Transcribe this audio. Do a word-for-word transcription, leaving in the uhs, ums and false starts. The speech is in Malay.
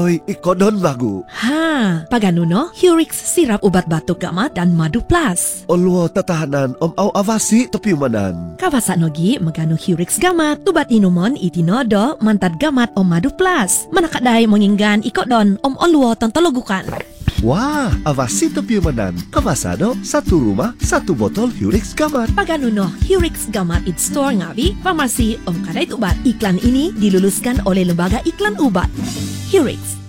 Oy, ikodon bago. Ha, pagano no? Hurix sirap ubat batuk gamat dan madu plus. Olwo tatahanan om au avasi topyumanan. Kawasa nogi magano Hurix gamat, tubat inumon itinodo mantad gamat om madu plus. Manakaday monginggan ikodon om olwo tontologukan. Wah, avasi topyumanan. Kawasano, satu rumah, satu botol Hurix gamat. Pagano no, Hurix gamat it store ngawi, farmasi om kadait ubat. Iklan ini diluluskan oleh Lembaga Iklan Ubat. Hurix.